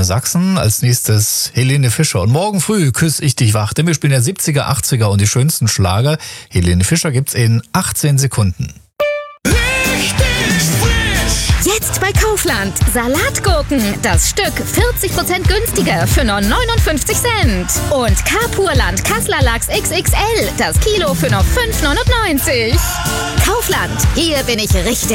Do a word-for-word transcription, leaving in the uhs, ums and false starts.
Antenne Sachsen. Als nächstes Helene Fischer. Und morgen früh küsse ich dich wach, denn wir spielen ja siebziger, achtziger und die schönsten Schlager. Helene Fischer gibt's in achtzehn Sekunden. Jetzt bei Kaufland. Salatgurken. Das Stück vierzig Prozent günstiger für nur neunundfünfzig Cent. Und Carpurland Kassler Lachs X X L. Das Kilo für nur fünf neunundneunzig. Kaufland. Hier bin ich richtig.